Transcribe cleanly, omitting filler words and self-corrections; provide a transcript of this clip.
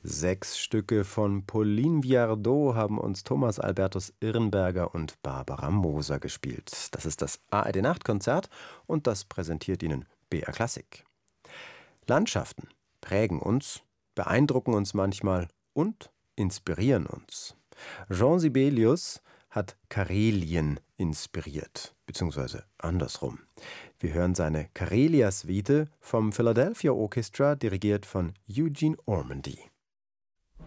6 Stücke von Pauline Viardot haben uns Thomas Albertus Irnberger und Barbara Moser gespielt. Das ist das ARD-Nachtkonzert und das präsentiert Ihnen BR Klassik. Landschaften prägen uns, beeindrucken uns manchmal und inspirieren uns. Jean Sibelius hat Karelien inspiriert, beziehungsweise andersrum. Wir hören seine Karelia-Suite vom Philadelphia Orchestra, dirigiert von Eugene Ormandy.